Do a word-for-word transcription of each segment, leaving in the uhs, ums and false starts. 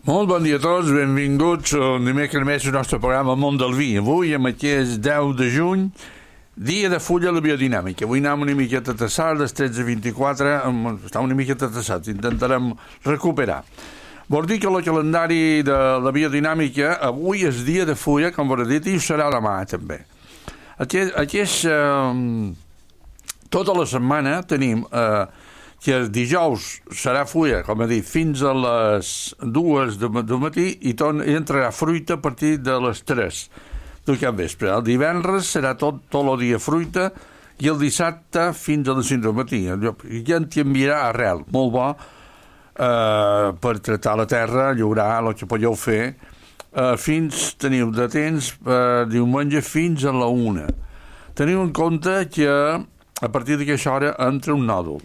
Molt bon dia a tots, benvinguts un dimecres més al nostre programa Món del Vi. Avui, amb aquest deu de juny, dia de fulla a la biodinàmica. Avui anem una miqueta tassat, les tretze vint-i-quatre, està una miqueta tassat, intentarem recuperar. Vol dir que el calendari de la biodinàmica avui és dia de fulla, com vos he dit, i ho serà demà també. Aquest, aquest, eh, tota la setmana tenim eh, que el dijous serà fulla, com he dit, fins a les dues del matí i, ton, i entrarà fruita a partir de les tres del capvespre. El divendres serà tot, tot el dia fruita i el dissabte fins a les cinc del matí. Ja en t'enviarà arrel, molt bo, Uh, per tractar la terra, lliurar el que podeu fer uh, fins, teniu de temps uh, diumenge fins a la una. Teniu en compte que a partir d'aquesta hora entra un nòdul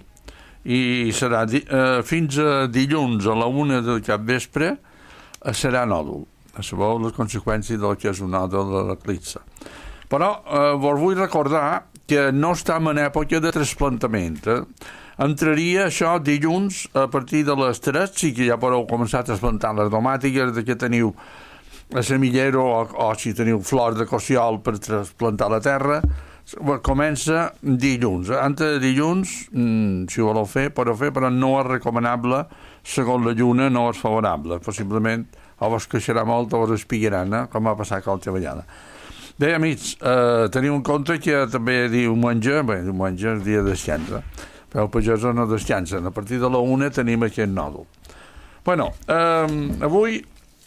i serà uh, fins a dilluns a la una del capvespre uh, serà nòdul. Sabeu les conseqüències del que és un nòdul de l'eclipse. Però uh, vos vull recordar que no estem en època de trasplantament. Eh? Entraria això dilluns a partir de les tres, sí que ja podeu començar a trasplantar les domàtiques, de que teniu a semillero o, o si teniu flors de cossiol per trasplantar la terra, comença dilluns. Antes de dilluns, si ho voleu fer, podeu fer, però no és recomanable, segons la lluna no és favorable. Possiblement o vos queixarà molt o vos espigaran, eh? Com ha passat qualsevol vegada. Bé, amics, eh, teniu en compte que també diumenge, bé, diumenge és dia de descansa, però els pagesos no descansen. A partir de la una tenim aquest nòdul. Bueno, eh, avui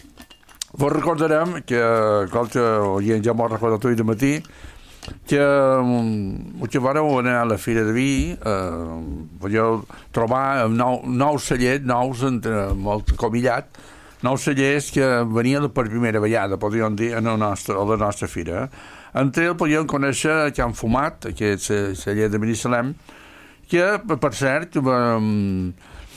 vos recordarem que, qualque oient ja m'ho recordat avui de matí, que, que vareu anar a la Fira de Vi, eh, podeu trobar nou, nous cellers, nous, entre, molt comillat, nous cellers que venien per primera vegada, podríem dir, a la nostra, a la nostra fira. Entre ells podíem conèixer Can Fumat, aquest celler de Binissalem, que, per cert, com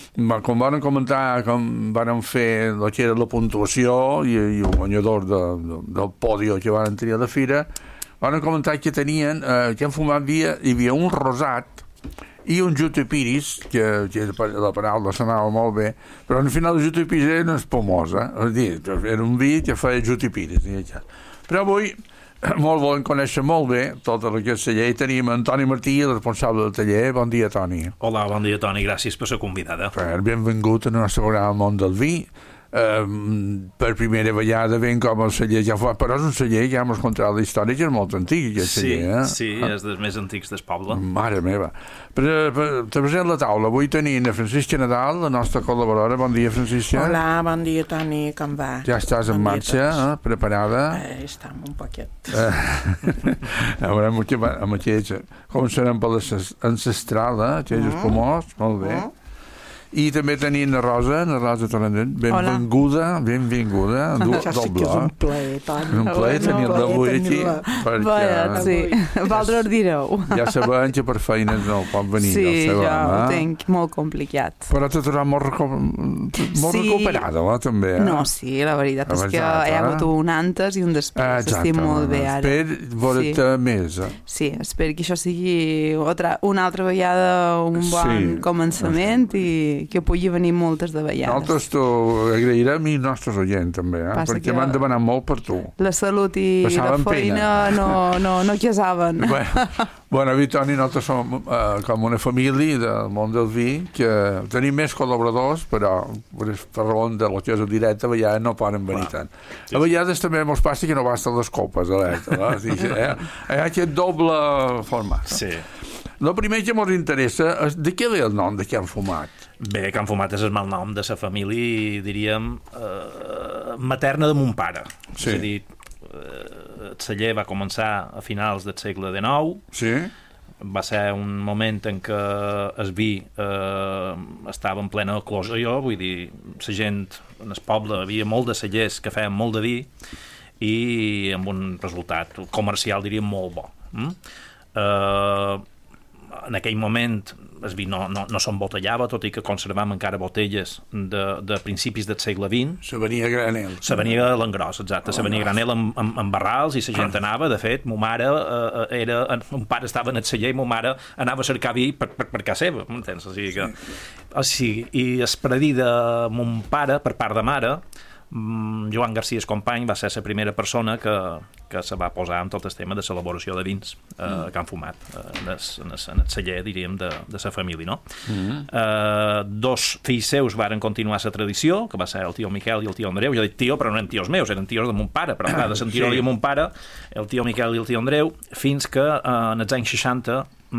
van comentar, com van fer el que era la puntuació i, i el guanyador de, de, del podio que van tenir a la fira, van comentar que tenien, eh, Can Fumat havia, hi havia un rosat i un jutepiris, que, que la paraula sonava molt bé, però al final el jutepiris era una espumosa, és a dir, era un vi que feia jutepiris. Però avui molt volen conèixer molt bé tot el que és celler. I tenim Antoni Martí, el responsable del taller. Bon dia, Toni. Hola, bon dia, Toni. Gràcies per ser convidada. Benvingut al nostre programa Món del Vi. Uh, per primera vegada ben com el celler ja fa, però és un celler que ja hemos contat la història que és molt antic, aquest sí, celler, eh? Sí, ah. És dels més antics del poble. Mare meva. Per, per, te present la taula. Avui tenim a Francisca Nadal, la nostra col·laboradora. Bon dia, Francisca. Hola, bon dia, Toni, com va? Ja estàs bon en marxa, eh? Preparada? Eh, estem un poquet. Eh, a veure, amb aquests, començarem per l'ancestral, eh? Aquells mm. espumós, molt bé. Mm. I també tenim la Rosa, la Rosa Torrendent. Benvinguda, Hola. benvinguda. Du, ja sé que és un plaer, Toni. Un plaer tenir-la avui aquí. Perquè, sí, vosaltres direu. Ja sabem que per feines no pot venir. Sí, ja jo ho tinc molt complicat. Però te trobarà molt, recu molt sí. recuperada, eh, també. Eh? No, sí, la veritat és que hi ha hagut un antes i un després. Exacte. Estic molt bé ara. Espero veure't sí. més. Eh? Sí, espero que això sigui otra, una altra vegada un bon sí. començament i que pugui venir moltes de vegades. Nosaltres t'ho agrairem i nostres oients també, eh? Perquè m'han demanat molt per tu. La salut i Passaven la feina no, no, no casaven. Bueno, bueno, Toni, nosaltres som uh, com una família del món del vi, que tenim més col·laboradors, però per raó de lo que és el directe, a vegades no poden venir Clar. tant. Sí, a vegades sí. també mos passa que no basten les copes, alerta, no? Dir, eh? Hi ha aquest doble format. No? Sí. El primer que ens interessa és de què ve el nom de Can Fumat? Bé, Can Fumat és el mal nom de la família, diríem, eh, materna de mon pare. Sí. És a dir, eh, el celler va començar a finals del segle dinou. Sí. Va ser un moment en què el vi eh, estava en plena eclosió, vull dir, la gent en el poble, havia molt de cellers que feien molt de vi i amb un resultat comercial, diríem, molt bo. Mm? Eh, en aquell moment el vi no, no, no s'embotellava, tot i que conservam encara botelles de, de principis del segle vint. Se venia a granel. Se venia a l'engròs, exacte. Se venia a granel amb, amb, amb barrals i la gent anava. De fet, mo mare eh, era... Mon pare estava en el celler i mo mare anava a cercar vi per, per, per casa seva, m'entens? O sigui que... Sí. O sigui, i el predí de mon pare, per part de mare, Joan García Company va ser la primera persona que, que se va posar en tot el tema de l'elaboració de vins eh, mm. que han fumat eh, en, el, en, el, en el celler, diríem, de, de la família, no? Mm. Eh, dos fills seus varen continuar la tradició, que va ser el tio Miquel i el tio Andreu. Jo dic tio, però no eren tios meus, eren tios de mon pare, però clar, de sentir-ho sí. a mon pare, el tio Miquel i el tio Andreu, fins que eh, en els anys seixanta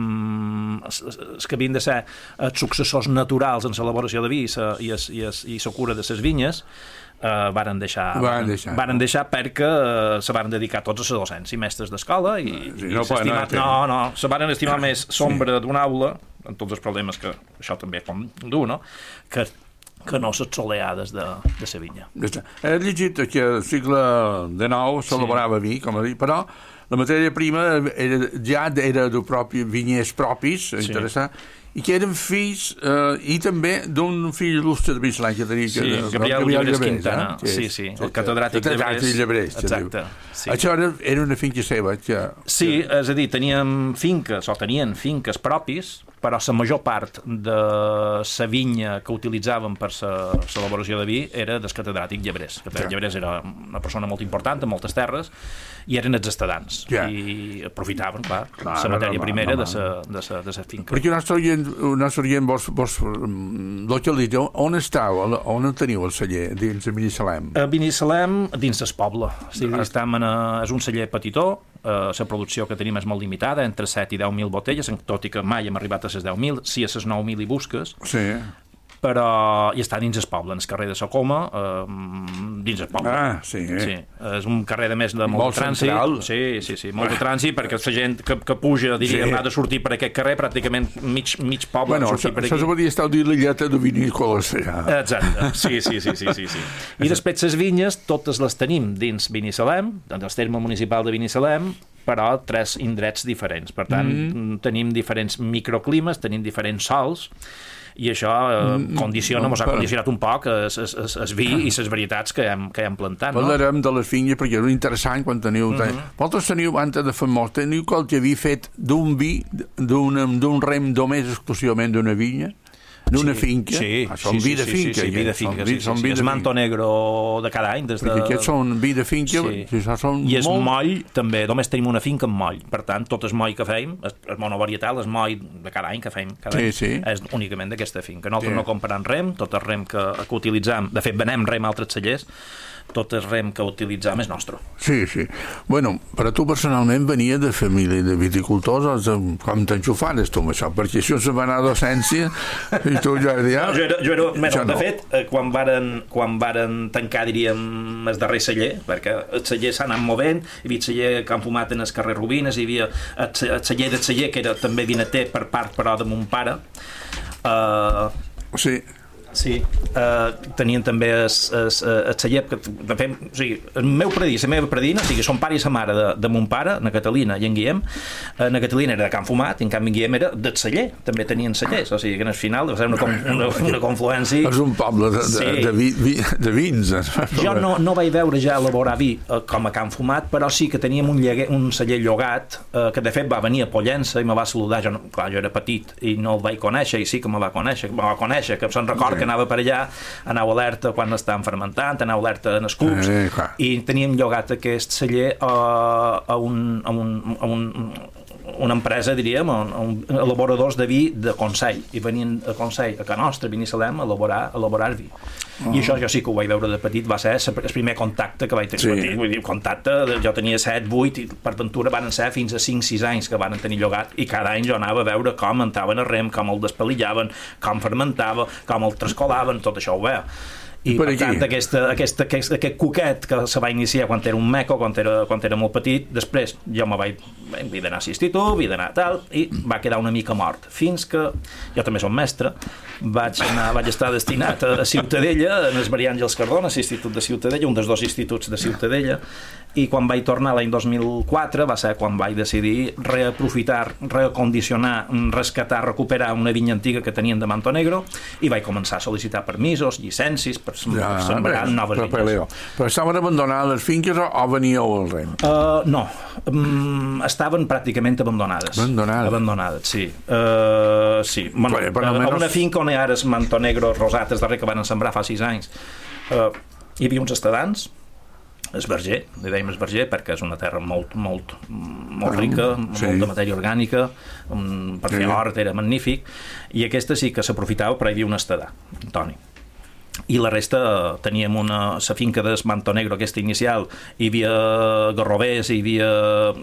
els que havien de ser els successors naturals en l'elaboració de vi i la cura de les vinyes Uh, varen deixar, varen deixar, varen deixar perquè uh, se varen dedicar tots a la docència i mestres d'escola i, sí, i no, no, no, no, se varen estimar més sombra sí. d'una aula, amb tots els problemes que això també com dur, no? que, que no les soleades de, de la vinya. He llegit que al segle dinou s'elaborava sí. vi, com a dir, però la matèria prima era, ja era de propi, vinyers propis, sí. interessant, i que eren fills, eh, i també d'un fill il·lustre de Bislan que tenia... Sí, que, Gabriel Llebrés Quintana, eh? sí, sí, el catedràtic Llebrés. Exacte. Sí. Això era, era una finca seva. Que, sí, que... és a dir, teníem finques, o tenien finques propis, però la major part de la vinya que utilitzaven per l'elaboració de vi era del catedràtic Llebrés. El catedràtic ja. Llebrés era una persona molt important en moltes terres, i eren els estadants, ja. i aprofitaven, clar, la matèria no, primera no, no. de la finca. Perquè el nostre orient, el nostre orient vos, vos localitza, on estàu, on teniu el celler, dins de Binissalem? A Binissalem, dins el poble. O sigui, ah. estem en a, és un celler petitó, eh, la producció que tenim és molt limitada, entre set i deu mil botelles, tot i que mai hem arribat a les deu mil, si a les nou mil hi busques. Sí. Però hi està dins el poble, en el carrer de Socoma, eh, dins el poble. Ah, sí. sí. És un carrer de més de molt, molt de trànsit. Central. Sí, sí, sí, molt de trànsit, perquè la gent que, que puja, diríem, sí. ha de sortir per aquest carrer, pràcticament mig, mig poble bueno, sortir per aquí. Això se podia estar dir l'illeta de vinícoles. Ja. Exacte, sí, sí, sí, sí, sí, sí. I després les vinyes, totes les tenim dins Binissalem, dins el terme municipal de Binissalem, però tres indrets diferents. Per tant, mm. tenim diferents microclimes, tenim diferents sols, i això eh, condiciona, ens ha condicionat un poc el vi i les varietats que hem, que hem plantat. No? Parlarem de les vinyes perquè és interessant quan teniu... Uh -huh. Vosaltres teniu, antes de famós, teniu qualque vi fet d'un vi, d'un rem només exclusivament d'una vinya? D'una sí, finca? Sí, ah, són sí, vi de finca. Sí, sí, sí, vi de finca. Sí, sí, sí, sí. És manto negro de cada any. Des de... Perquè aquests són vi de finca. Sí. Si són I és molt... moll, també. Només tenim una finca amb moll. Per tant, tot el moll que feim, el monovarietal, el moll de cada any que feim, cada sí, any, sí. és únicament d'aquesta finca. Nosaltres sí. no comprem rem, tot el rem que, que utilitzam, de fet, venem rem a altres cellers, tot el rem que utilitzam és nostre. Sí, sí. Bueno, però tu personalment venia de família de viticultors, com t'enxufares tu amb això? Perquè això se va anar a docència i tu ja dius... No, jo era, jo era, bueno, de no. fet, quan varen, quan varen tancar, diríem, el darrer celler, perquè el celler s'ha anat movent, hi havia el celler que han fumat en el carrer Rubines, hi havia el celler del celler, que era també vinater per part, però, de mon pare. Uh, sí. Sí, uh, tenien també el celler, que, de fet, o sigui, el meu predí, la meva predina, o sigui, son pare i sa mare de, de mon pare, na Catalina i en Guillem, uh, na Catalina era de Can Fumat, i en canvi en Guillem era del celler, també tenien cellers, o sigui, que en el final va ser una, una, una confluència... És un poble de, de, sí. de, vi, vi, de vins. Jo no, no vaig veure ja elaborar vi uh, com a Can Fumat, però sí que teníem un, llegue, un celler llogat, uh, que de fet va venir a Pollença i me va saludar, jo, no, clar, jo era petit i no el vaig conèixer, i sí que me va conèixer, me va conèixer, que se'n recorda que anava per allà, anava alerta quan estaven fermentant, anava alerta en els cups, eh, i teníem llogat aquest celler a, a, un, a, un, a un, una empresa, diríem, a un, a un elaboradors de vi de Consell, i venien a Consell, a Can Nostra, a Binissalem, a elaborar, a elaborar vi. Oh. I això jo sí que ho vaig veure de petit, va ser el primer contacte que vaig tenir. Sí. Vull dir, contacte, jo tenia set, vuit, i per ventura van ser fins a cinc sis anys que van tenir llogat, i cada any jo anava a veure com entraven a rem, com el despalillaven, com fermentava, com el trascolaven, tot això ho veia. I per, per tant, aquesta, aquesta, aquest, aquest coquet que se va iniciar quan era un meco, quan era, quan era molt petit, després jo me vaig, vaig d'anar a l'institut, vaig d'anar tal, i va quedar una mica mort, fins que jo també som mestre, vaig, anar, vaig estar destinat a, a Ciutadella, en el Maria Àngels Cardona, a l'Institut de Ciutadella, un dels dos instituts de Ciutadella, i quan vaig tornar l'any dos mil quatre va ser quan vaig decidir reaprofitar, reacondicionar, rescatar, recuperar una vinya antiga que tenien de Manto Negro, i vaig començar a sol·licitar permisos, llicències, per ja, sembrar noves però, vinyes. Però estaven abandonades les finques o, o veníeu al rem? Uh, no, um, estaven pràcticament abandonades. Abandonades? Abandonades, sí. Uh, sí. Bueno, però, però uh, menos... una finca on hi ha el Manto Negro rosat, és darrer que van sembrar fa sis anys. Uh, hi havia uns estadants, Esverger, li dèiem Esverger perquè és una terra molt, molt, molt rica, sí. molta matèria orgànica, um, per fer sí. hort era magnífic, i aquesta sí que s'aprofitava, però hi havia un estadà, Antoni. I la resta teníem una, la finca del Manto Negro, aquesta inicial, hi havia garrovers, hi havia